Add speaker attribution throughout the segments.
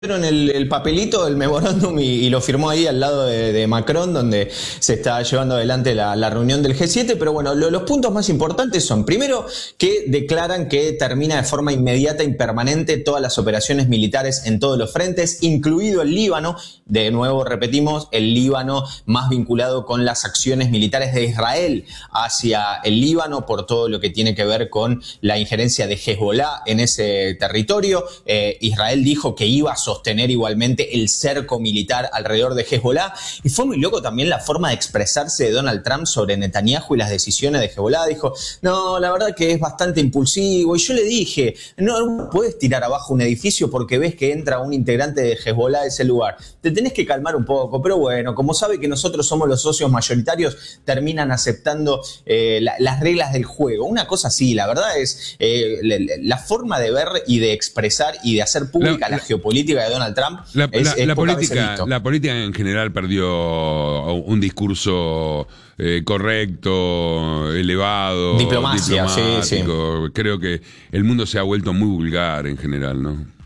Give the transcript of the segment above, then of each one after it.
Speaker 1: el papelito, el memorándum y lo firmó ahí al lado de Macron, donde se está llevando adelante la reunión del G7. Pero bueno, los puntos más importantes son, primero, que declaran que termina de forma inmediata y permanente todas las operaciones militares en todos los frentes, incluido el Líbano. De nuevo, repetimos, el Líbano más vinculado con las acciones militares de Israel hacia el Líbano por todo lo que tiene que ver con la injerencia de Hezbollah en ese territorio. Israel dijo que iba a sostener igualmente el cerco militar alrededor de Hezbollah, y fue muy loco también la forma de expresarse de Donald Trump sobre Netanyahu y las decisiones de Hezbollah. Dijo, no, la verdad que es bastante impulsivo, y yo le dije, no puedes tirar abajo un edificio porque ves que entra un integrante de Hezbollah a ese lugar, te tenés que calmar un poco, pero bueno, como sabe que nosotros somos los socios mayoritarios, terminan aceptando las reglas del juego, una cosa así. La verdad es la forma de ver y de expresar y de hacer pública la geopolítica de Donald Trump.
Speaker 2: La política en general perdió un discurso correcto, elevado,
Speaker 1: diplomático. Sí.
Speaker 2: Creo que el mundo se ha vuelto muy vulgar en general, ¿no?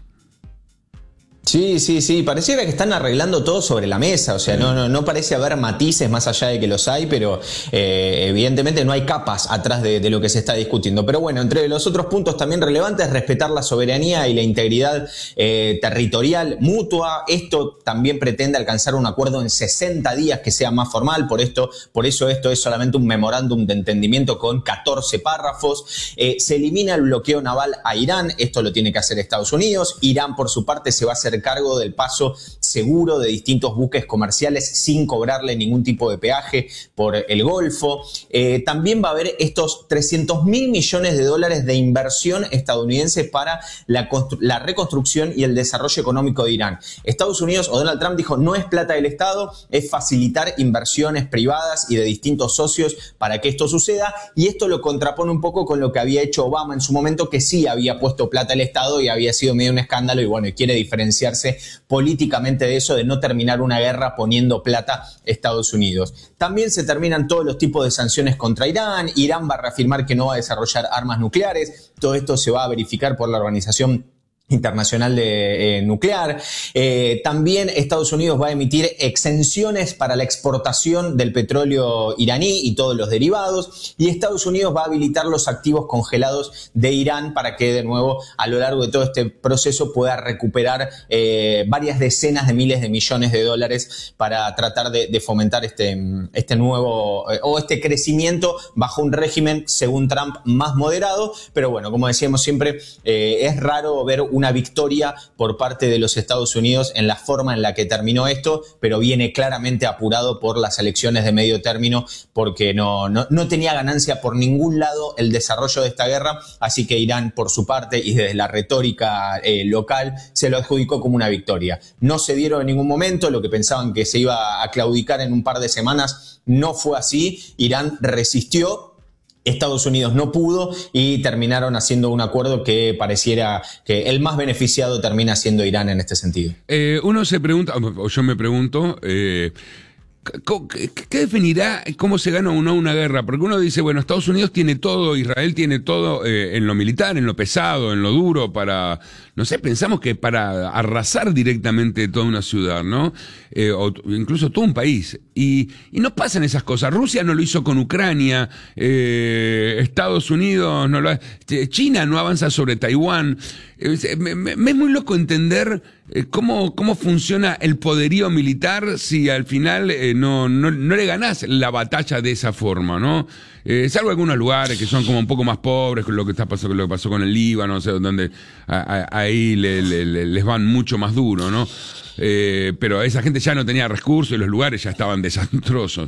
Speaker 1: Sí, pareciera que están arreglando todo sobre la mesa, o sea, no parece haber matices más allá de que los hay, pero evidentemente no hay capas atrás de lo que se está discutiendo. Pero bueno, entre los otros puntos también relevantes, respetar la soberanía y la integridad territorial mutua. Esto también pretende alcanzar un acuerdo en 60 días que sea más formal, por eso esto es solamente un memorándum de entendimiento con 14 párrafos. Se elimina el bloqueo naval a Irán, esto lo tiene que hacer Estados Unidos. Irán, por su parte, se va a hacer cargo del paso seguro de distintos buques comerciales sin cobrarle ningún tipo de peaje por el Golfo. También va a haber estos $300.000 millones de inversión estadounidense para la reconstrucción y el desarrollo económico de Irán. Estados Unidos o Donald Trump dijo, no es plata del Estado, es facilitar inversiones privadas y de distintos socios para que esto suceda, y esto lo contrapone un poco con lo que había hecho Obama en su momento, que sí había puesto plata al Estado y había sido medio un escándalo, y bueno, quiere diferenciarse políticamente de eso, de no terminar una guerra poniendo plata Estados Unidos. También se terminan todos los tipos de sanciones contra Irán. Irán va a reafirmar que no va a desarrollar armas nucleares. Todo esto se va a verificar por la Organización Internacional de Nuclear. También Estados Unidos va a emitir exenciones para la exportación del petróleo iraní y todos los derivados, y Estados Unidos va a habilitar los activos congelados de Irán para que de nuevo a lo largo de todo este proceso pueda recuperar varias decenas de miles de millones de dólares para tratar de fomentar este nuevo o este crecimiento bajo un régimen, según Trump, más moderado. Pero bueno, como decíamos siempre, es raro ver una victoria por parte de los Estados Unidos en la forma en la que terminó esto, pero viene claramente apurado por las elecciones de medio término, porque no tenía ganancia por ningún lado el desarrollo de esta guerra. Así que Irán, por su parte, y desde la retórica local, se lo adjudicó como una victoria. No se dieron en ningún momento, lo que pensaban que se iba a claudicar en un par de semanas no fue así. Irán resistió, Estados Unidos no pudo, y terminaron haciendo un acuerdo que pareciera que el más beneficiado termina siendo Irán en este sentido.
Speaker 2: Uno se pregunta, o yo me pregunto, ¿qué definirá cómo se gana o no una guerra? Porque uno dice, bueno, Estados Unidos tiene todo, Israel tiene todo en lo militar, en lo pesado, en lo duro, para, no sé, pensamos que para arrasar directamente toda una ciudad, ¿no? O incluso todo un país. Y no pasan esas cosas. Rusia no lo hizo con Ucrania, Estados Unidos no lo hace, China no avanza sobre Taiwán. Me es muy loco entender cómo funciona el poderío militar si al final no le ganás la batalla de esa forma, ¿no? Salvo algunos lugares que son como un poco más pobres, con lo que pasó con el Líbano, o sea, donde ahí les van mucho más duro, ¿no? Pero esa gente ya no tenía recursos y los lugares ya estaban desastrosos.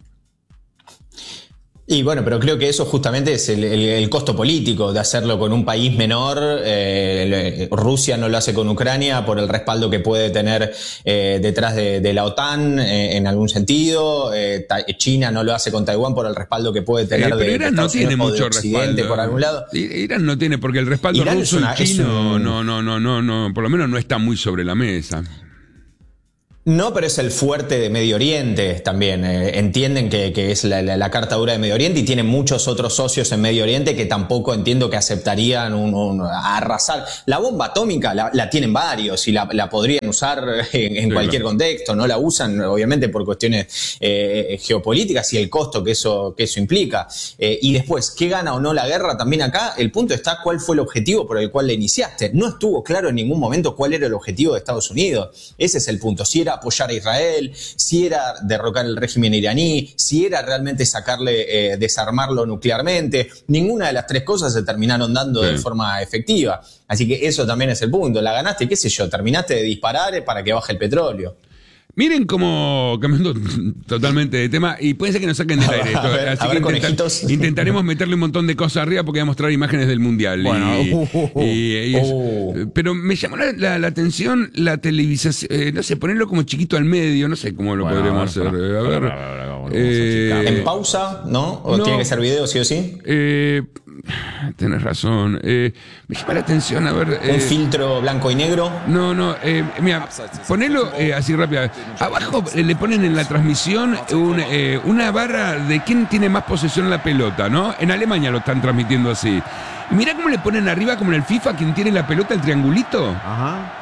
Speaker 1: Y bueno, pero creo que eso justamente es el costo político de hacerlo con un país menor. Rusia no lo hace con Ucrania por el respaldo que puede tener detrás de la OTAN en algún sentido. China no lo hace con Taiwán por el respaldo que puede tener
Speaker 2: de
Speaker 1: Irán
Speaker 2: no tiene mucho
Speaker 1: Occidente,
Speaker 2: respaldo
Speaker 1: por algún lado.
Speaker 2: Irán no tiene, porque el respaldo
Speaker 1: Irán
Speaker 2: ruso y chino no, por lo menos no está muy sobre la mesa.
Speaker 1: No, pero es el fuerte de Medio Oriente también. Entienden que es la carta dura de Medio Oriente y tienen muchos otros socios en Medio Oriente que tampoco entiendo que aceptarían arrasar. La bomba atómica la tienen varios y la podrían usar en cualquier contexto. No la usan, obviamente, por cuestiones geopolíticas y el costo que eso implica. Y después, ¿qué gana o no la guerra? También acá el punto está cuál fue el objetivo por el cual la iniciaste. No estuvo claro en ningún momento cuál era el objetivo de Estados Unidos. Ese es el punto. Si era apoyar a Israel, si era derrocar el régimen iraní, si era realmente desarmarlo nuclearmente. Ninguna de las tres cosas se terminaron dando de forma efectiva. Así que eso también es el punto. La ganaste, qué sé yo, terminaste de disparar para que baje el petróleo.
Speaker 2: Miren cómo cambiando totalmente de tema, y puede ser que nos saquen del aire esto, así que intentaremos meterle un montón de cosas arriba porque voy a mostrar imágenes del Mundial. Bueno, pero me llamó la atención la televisación, no sé, ponerlo como chiquito al medio, no sé cómo lo podremos hacer. A ver.
Speaker 1: En pausa, ¿no? ¿O tiene que ser video, sí o sí?
Speaker 2: Tenés razón. Me llama la atención, a ver.
Speaker 1: ¿Un filtro blanco y negro?
Speaker 2: No, mira, ponelo así rápido. Abajo le ponen en la transmisión una barra de quién tiene más posesión en la pelota, ¿no? En Alemania lo están transmitiendo así. Y mirá cómo le ponen arriba, como en el FIFA, quien tiene la pelota, el triangulito.
Speaker 3: Ajá.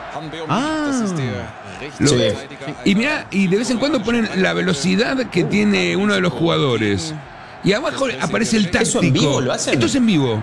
Speaker 2: Sí. Y mirá, y de vez en cuando ponen la velocidad que tiene uno de los jugadores. Y abajo aparece el táctico.
Speaker 1: ¿Eso en vivo lo hacen?
Speaker 2: Esto es en vivo.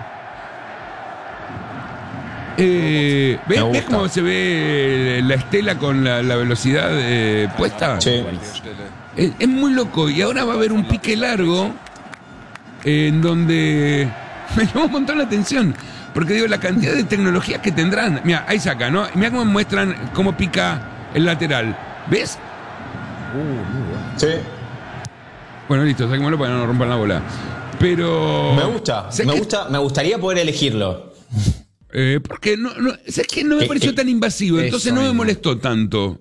Speaker 2: ¿Ves cómo se ve la estela con la velocidad puesta?
Speaker 1: Sí.
Speaker 2: Es muy loco. Y ahora va a haber un pique largo en donde me llamó un montón la atención. Porque digo, la cantidad de tecnologías que tendrán. Mira, ahí saca, ¿no? Mira cómo muestran cómo pica el lateral. ¿Ves?
Speaker 1: Sí.
Speaker 2: Bueno, listo, saquémoslo para que no nos rompan la bola. Pero.
Speaker 1: Me gustaría poder elegirlo.
Speaker 2: Porque ¿sabes qué? No me pareció tan invasivo, entonces no me molestó tanto.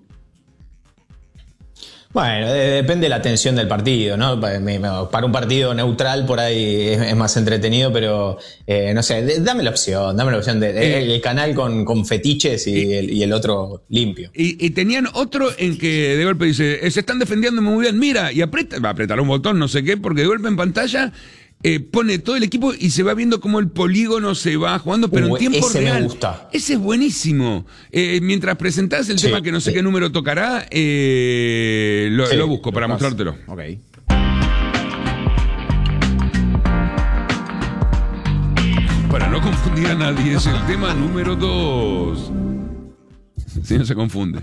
Speaker 2: Bueno,
Speaker 1: depende de la tensión del partido, ¿no? Para un partido neutral por ahí es más entretenido, pero no sé, dame la opción de el canal con fetiches y el otro limpio.
Speaker 2: Y tenían otro en que de golpe dice, se están defendiendo muy bien, mira, y va a apretar un botón, no sé qué, porque de golpe en pantalla pone todo el equipo y se va viendo cómo el polígono se va jugando, pero en tiempo real. Me gusta. Ese es buenísimo. Mientras presentás el tema que no sé qué número tocará, lo busco para mostrártelo.
Speaker 3: Ok.
Speaker 2: Para no confundir a nadie, es el tema número 2. Si no se confunde.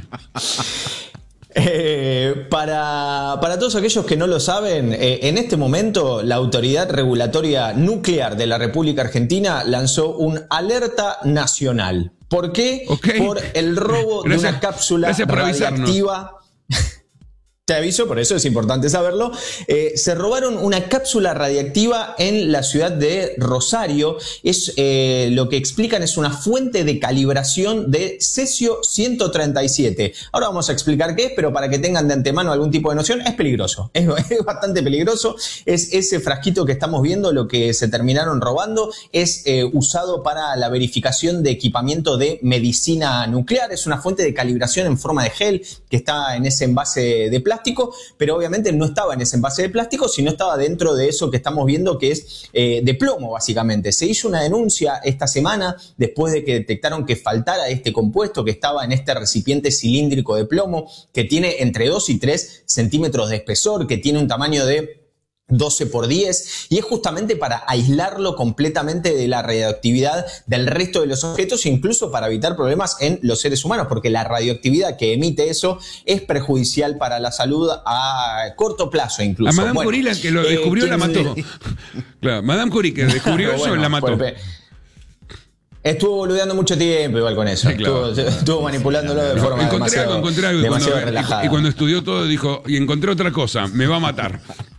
Speaker 1: Para todos aquellos que no lo saben, en este momento la Autoridad Regulatoria Nuclear de la República Argentina lanzó un alerta nacional. ¿Por qué? Por el robo de una cápsula radiactiva. Te aviso, por eso es importante saberlo. Se robaron una cápsula radiactiva en la ciudad de Rosario. Lo que explican es una fuente de calibración de cesio 137. Ahora vamos a explicar qué es, pero para que tengan de antemano algún tipo de noción, es peligroso. Es bastante peligroso. Es ese frasquito que estamos viendo, lo que se terminaron robando, es usado para la verificación de equipamiento de medicina nuclear. Es una fuente de calibración en forma de gel que está en ese envase de plástico, pero obviamente no estaba en ese envase de plástico, sino estaba dentro de eso que estamos viendo que es de plomo, básicamente. Se hizo una denuncia esta semana después de que detectaron que faltara este compuesto que estaba en este recipiente cilíndrico de plomo que tiene entre 2 y 3 centímetros de espesor, que tiene un tamaño de 12 por 10 y es justamente para aislarlo completamente de la radioactividad del resto de los objetos, incluso para evitar problemas en los seres humanos, porque la radioactividad que emite eso es perjudicial para la salud a corto plazo incluso.
Speaker 2: A Madame Curie, la que lo descubrió, la mató. Claro, Madame Curie, que descubrió eso, la mató.
Speaker 1: Estuvo boludeando mucho tiempo igual con eso. Sí, claro. Estuvo manipulándolo de forma demasiado relajada.
Speaker 2: Y cuando estudió todo dijo, y encontré otra cosa, me va a matar.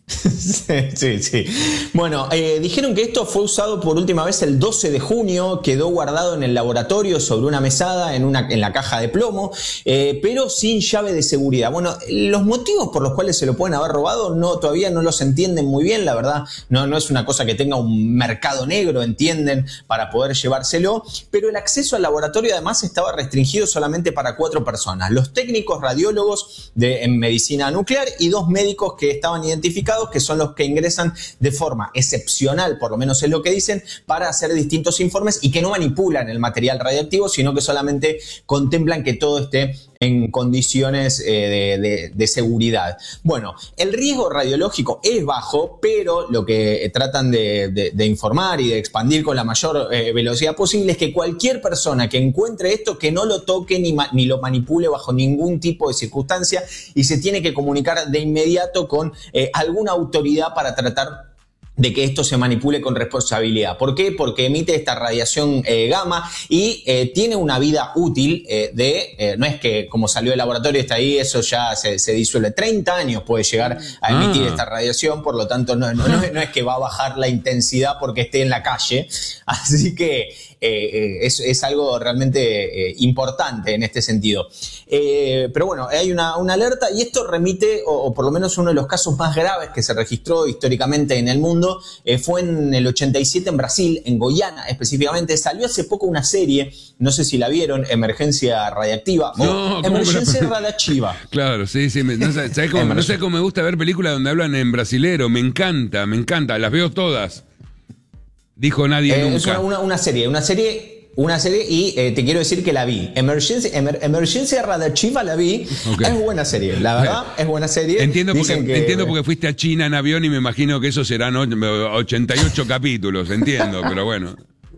Speaker 1: Sí, sí. Bueno, dijeron que esto fue usado por última vez el 12 de junio, quedó guardado en el laboratorio sobre una mesada en la caja de plomo, pero sin llave de seguridad. Bueno, los motivos por los cuales se lo pueden haber robado todavía no los entienden muy bien, la verdad. No es una cosa que tenga un mercado negro, entienden, para poder llevárselo, pero el acceso al laboratorio además estaba restringido solamente para 4 personas: los técnicos radiólogos en medicina nuclear y 2 médicos que estaban identificados, que son los que ingresan de forma excepcional, por lo menos es lo que dicen, para hacer distintos informes y que no manipulan el material radiactivo, sino que solamente contemplan que todo esté en condiciones de seguridad. Bueno, el riesgo radiológico es bajo, pero lo que tratan de informar y de expandir con la mayor velocidad posible es que cualquier persona que encuentre esto, que no lo toque ni lo manipule bajo ningún tipo de circunstancia, y se tiene que comunicar de inmediato con alguna autoridad para tratar de que esto se manipule con responsabilidad. ¿Por qué? Porque emite esta radiación gamma y tiene una vida útil no es que como salió del laboratorio está ahí, eso ya se disuelve. 30 años puede llegar a emitir esta radiación, por lo tanto no es que va a bajar la intensidad porque esté en la calle. Así que es algo realmente importante en este sentido. Pero bueno, hay una alerta, y esto remite, o por lo menos uno de los casos más graves que se registró históricamente en el mundo, fue en el 87 en Brasil, en Goiânia específicamente. Salió hace poco una serie, no sé si la vieron, Emergencia Radiactiva o Emergencia Radiactiva.
Speaker 2: Claro, sí, no sé cómo me gusta ver películas donde hablan en brasilero, me encanta, las veo todas. Dijo nadie nunca.
Speaker 1: Es una serie, y te quiero decir que la vi. Emergencia Radiactiva la vi. Okay. Es buena serie, la verdad, es buena serie.
Speaker 2: Entiendo porque fuiste a China en avión y me imagino que esos serán 88 capítulos, entiendo, pero bueno.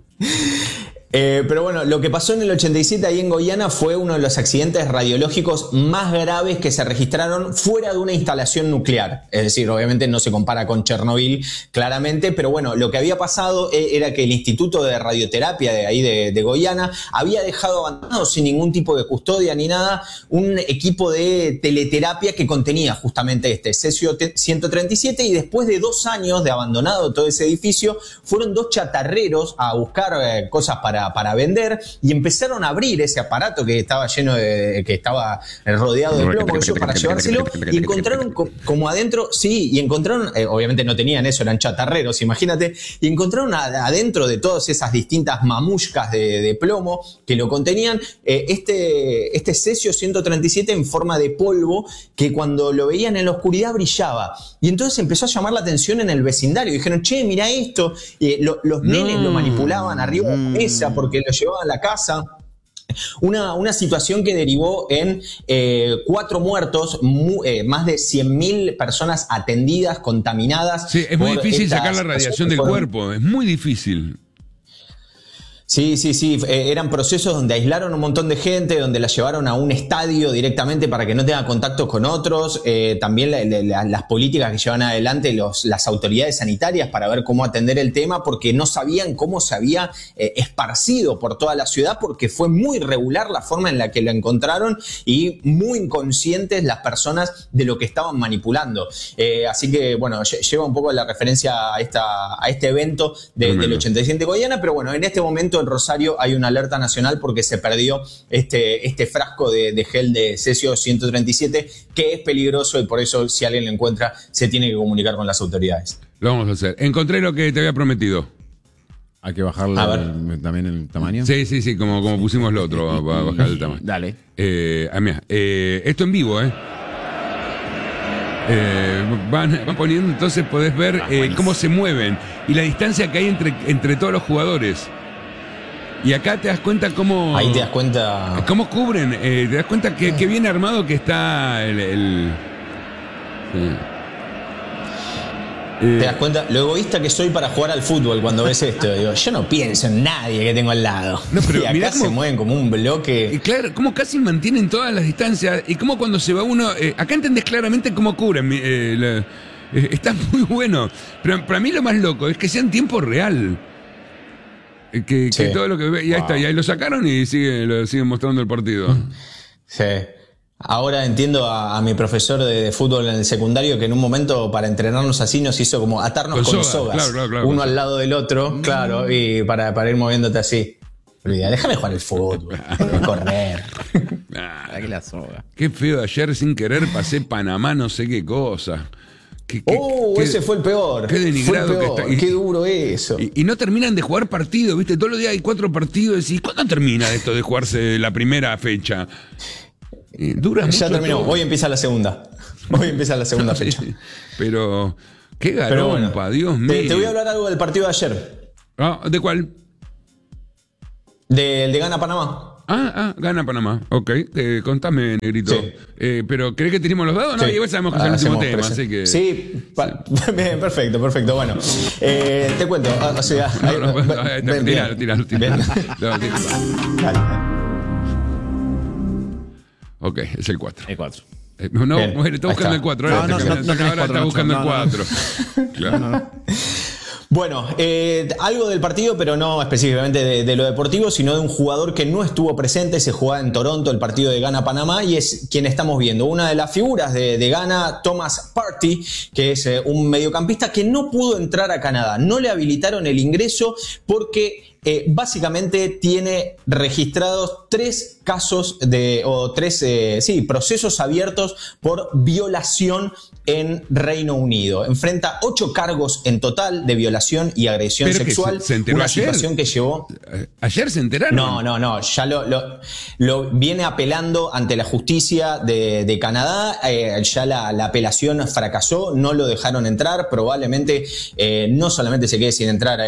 Speaker 1: Pero bueno, lo que pasó en el 87 ahí en Goiânia fue uno de los accidentes radiológicos más graves que se registraron fuera de una instalación nuclear. Es decir, obviamente no se compara con Chernobyl, claramente, pero bueno, lo que había pasado era que el Instituto de Radioterapia de ahí de Goiânia había dejado abandonado, sin ningún tipo de custodia ni nada, un equipo de teleterapia que contenía justamente este cesio-137, y después de 2 años de abandonado todo ese edificio, fueron 2 chatarreros a buscar cosas para vender, y empezaron a abrir ese aparato que estaba que estaba rodeado de plomo para llevárselo, y encontraron como adentro, obviamente no tenían eso, eran chatarreros, imagínate, y encontraron adentro de todas esas distintas mamushkas de plomo que lo contenían, este cesio 137 en forma de polvo, que cuando lo veían en la oscuridad brillaba, y entonces empezó a llamar la atención en el vecindario. Dijeron: che, mira esto. Los nenes lo manipulaban arriba de la mesa porque lo llevaban a la casa. Una situación que derivó en 4 muertos, más de 100.000 personas atendidas, contaminadas.
Speaker 2: Sí, es muy difícil sacar la radiación del cuerpo, es muy difícil.
Speaker 1: Sí, eran procesos donde aislaron un montón de gente, donde la llevaron a un estadio directamente para que no tenga contactos con otros. También las políticas que llevan adelante las autoridades sanitarias para ver cómo atender el tema, porque no sabían cómo se había esparcido por toda la ciudad, porque fue muy irregular la forma en la que lo encontraron y muy inconscientes las personas de lo que estaban manipulando. Así que, bueno, lleva un poco la referencia a este evento del 87 de Goiânia, pero bueno, en este momento en Rosario hay una alerta nacional porque se perdió este frasco de gel de cesio 137, que es peligroso, y por eso, si alguien lo encuentra, se tiene que comunicar con las autoridades.
Speaker 2: Lo vamos a hacer. Encontré lo que te había prometido.
Speaker 3: ¿Hay que bajarle también el tamaño?
Speaker 2: Sí, como pusimos lo otro, va a bajar el tamaño.
Speaker 3: Dale.
Speaker 2: Mira, esto en vivo, van poniendo, entonces podés ver cómo se mueven y la distancia que hay entre todos los jugadores. Y acá te das cuenta cómo...
Speaker 1: Ahí te das cuenta...
Speaker 2: ¿Cómo cubren? Te das cuenta que bien armado que está
Speaker 1: Te das cuenta lo egoísta que soy para jugar al fútbol cuando ves esto. Digo, yo no pienso en nadie que tengo al lado.
Speaker 2: No, pero
Speaker 1: y acá se mueven como un bloque.
Speaker 2: Claro, cómo casi mantienen todas las distancias. Y cómo cuando se va uno... acá entendés claramente cómo cubren. Está muy bueno. Pero para mí lo más loco es que sea en tiempo real. Que todo lo que ve, y ahí está, y ahí lo sacaron y lo siguen mostrando el partido.
Speaker 1: Sí. Ahora entiendo a mi profesor de fútbol en el secundario que en un momento para entrenarnos así nos hizo como atarnos con sogas,
Speaker 2: claro,
Speaker 1: uno al lado del otro, claro, y para ir moviéndote así. Déjame jugar el fútbol, déjame correr.
Speaker 3: Que la soga.
Speaker 2: Qué feo, ayer sin querer pasé Panamá, no sé qué cosa.
Speaker 1: Ese fue el peor.
Speaker 2: Qué denigrado que está.
Speaker 1: Qué duro eso.
Speaker 2: Y no terminan de jugar partidos, ¿viste? Todos los días hay 4 partidos. ¿Y cuándo termina esto de jugarse la primera fecha? Dura mucho.
Speaker 1: Ya terminó.
Speaker 2: Todo.
Speaker 1: Hoy empieza la segunda. Fecha.
Speaker 2: Pero qué garompa, bueno, Dios mío.
Speaker 1: Te voy a hablar algo del partido de ayer.
Speaker 2: ¿De cuál?
Speaker 1: Del de Ghana-Panamá.
Speaker 2: Gana Panamá. Ok, contame, negrito. Sí. Pero ¿crees que tenemos los dados? No, igual sabemos que es el último tema, así que...
Speaker 1: Sí, bien, perfecto. Bueno, te cuento.
Speaker 2: Tiralo. Ok, es el 4.
Speaker 3: El 4.
Speaker 2: No, está buscando el 4. Ahora está buscando el 4. Claro.
Speaker 1: Bueno, algo del partido, pero no específicamente de lo deportivo, sino de un jugador que no estuvo presente. Se jugaba en Toronto el partido de Ghana-Panamá y es quien estamos viendo. Una de las figuras de Ghana, Thomas Partey, que es un mediocampista que no pudo entrar a Canadá. No le habilitaron el ingreso porque básicamente tiene registrados 3 casos procesos abiertos por violación en Reino Unido. Enfrenta 8 cargos en total de violación y agresión sexual.
Speaker 2: ¿Se enteró
Speaker 1: una
Speaker 2: ayer?
Speaker 1: Situación que llevó...
Speaker 2: ¿Ayer se enteraron?
Speaker 1: No. Ya lo viene apelando ante la justicia de Canadá. Ya la apelación fracasó, no lo dejaron entrar. Probablemente no solamente se quede sin entrar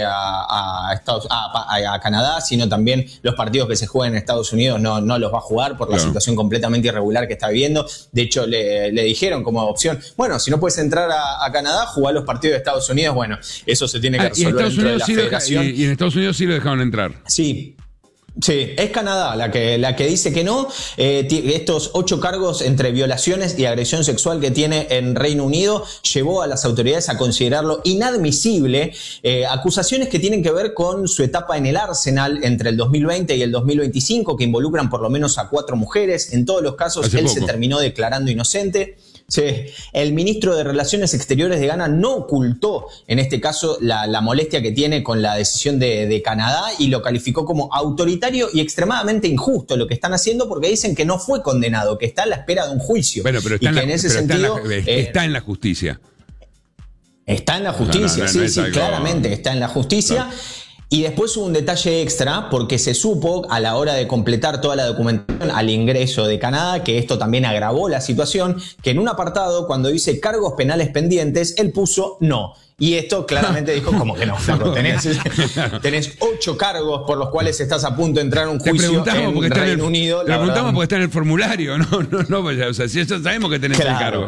Speaker 1: a Canadá, sino también los partidos que se juegan en Estados Unidos no los va a jugar por la situación completamente irregular que está viviendo. De hecho, le dijeron como opción, bueno, si no puedes entrar a Canadá, jugar los partidos de Estados Unidos. Bueno, eso se tiene que resolver dentro de la federación.
Speaker 2: Y en Estados Unidos sí lo dejaron entrar.
Speaker 1: Sí, es Canadá la que dice que no. Estos 8 cargos entre violaciones y agresión sexual que tiene en Reino Unido llevó a las autoridades a considerarlo inadmisible. Acusaciones que tienen que ver con su etapa en el Arsenal entre el 2020 y el 2025, que involucran por lo menos a 4 mujeres. En todos los casos él se terminó declarando inocente. Sí, el ministro de Relaciones Exteriores de Ghana no ocultó, en este caso, la molestia que tiene con la decisión de Canadá y lo calificó como autoritario y extremadamente injusto lo que están haciendo porque dicen que no fue condenado, que está a la espera de un juicio.
Speaker 2: Bueno, pero está en la justicia.
Speaker 1: Está en la justicia, claramente está en la justicia. Claro. Y después hubo un detalle extra porque se supo a la hora de completar toda la documentación al ingreso de Canadá, que esto también agravó la situación, que en un apartado cuando dice cargos penales pendientes, él puso no. Y esto claramente dijo como que no, flaco, tenés 8 cargos por los cuales estás a punto de entrar a un juicio en Reino Unido.
Speaker 2: Te preguntamos porque está en el formulario, no, o sea, si eso sabemos que tenés el cargo.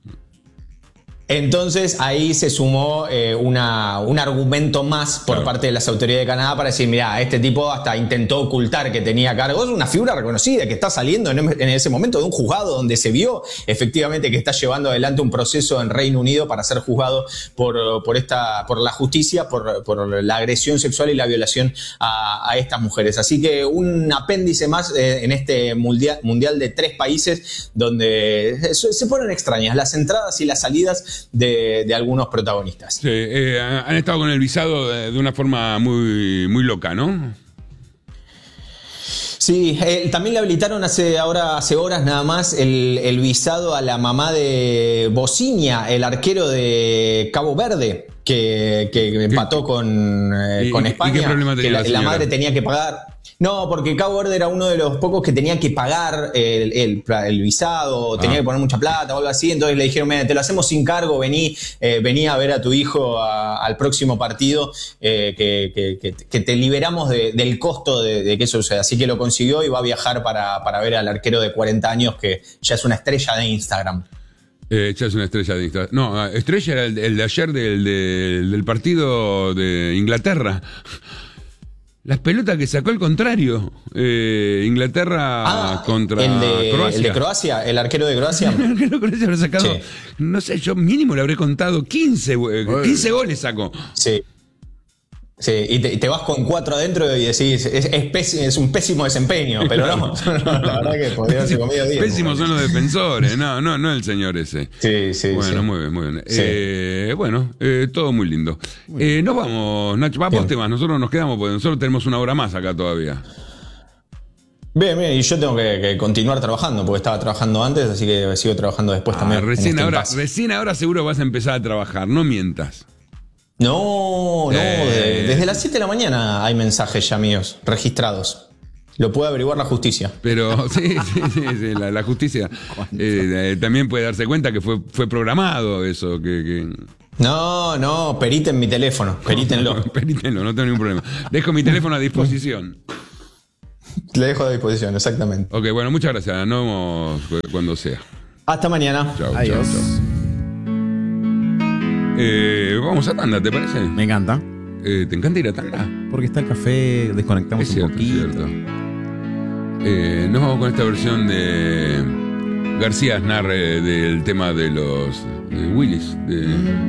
Speaker 1: Entonces ahí se sumó un argumento más por parte de las autoridades de Canadá para decir, mira, este tipo hasta intentó ocultar que tenía cargos. Es una figura reconocida que está saliendo en ese momento de un juzgado donde se vio efectivamente que está llevando adelante un proceso en Reino Unido para ser juzgado por la justicia, por la agresión sexual y la violación a estas mujeres. Así que un apéndice más en este mundial de 3 países donde se ponen extrañas las entradas y las salidas de algunos protagonistas.
Speaker 2: Sí, han estado con el visado de una forma muy, muy loca, ¿no?
Speaker 1: Sí, también le habilitaron hace horas nada más el visado a la mamá de Bociña, el arquero de Cabo Verde, que empató con España.
Speaker 2: ¿Y qué problema tenía
Speaker 1: la madre tenía que pagar. No, porque Cabo Verde era uno de los pocos que tenía que pagar el visado, tenía que poner mucha plata o algo así. Entonces le dijeron, te lo hacemos sin cargo, vení a ver a tu hijo al próximo partido, que te liberamos del costo de que eso suceda. Así que lo consiguió y va a viajar para ver al arquero de 40 años que ya es una estrella de Instagram.
Speaker 2: Ya es una estrella de Instagram. No, estrella era el de ayer del partido de Inglaterra. Las pelotas que sacó el contrario. Inglaterra contra Croacia.
Speaker 1: El de Croacia, el arquero de Croacia.
Speaker 2: El arquero de Croacia habrá sacado, no sé, yo mínimo le habré contado 15 goles sacó.
Speaker 1: Sí. Sí, y te vas con 4 adentro y decís, es un pésimo desempeño, pero no, la verdad que podría haberse comido 10.
Speaker 2: Pésimos son los defensores, no el señor ese.
Speaker 1: Sí.
Speaker 2: Bueno,
Speaker 1: sí.
Speaker 2: muy bien.
Speaker 1: Sí.
Speaker 2: Todo muy lindo. Nos vamos, Nacho, vamos temas, nosotros nos quedamos porque nosotros tenemos una hora más acá todavía.
Speaker 1: Bien, y yo tengo que continuar trabajando, porque estaba trabajando antes, así que sigo trabajando después también.
Speaker 2: Recién ahora seguro vas a empezar a trabajar, no mientas.
Speaker 1: No, desde las 7 de la mañana hay mensajes ya míos, registrados. Lo puede averiguar la justicia.
Speaker 2: Pero sí, la justicia también puede darse cuenta que fue programado eso.
Speaker 1: No, periten mi teléfono, perítenlo.
Speaker 2: Perítenlo, no tengo ningún problema. Dejo mi teléfono a disposición.
Speaker 1: Le dejo a disposición, exactamente.
Speaker 2: Ok, bueno, muchas gracias. Nos vemos cuando sea.
Speaker 1: Hasta mañana.
Speaker 2: Chau,
Speaker 3: Adiós.
Speaker 2: chau. Vamos a tanda, ¿te parece?
Speaker 3: Me encanta.
Speaker 2: ¿Te encanta ir a tanda?
Speaker 3: Porque está el café, desconectamos
Speaker 2: Es cierto,
Speaker 3: un poquito.
Speaker 2: es cierto. Nos vamos con esta versión de García Aznar del tema de los Willis.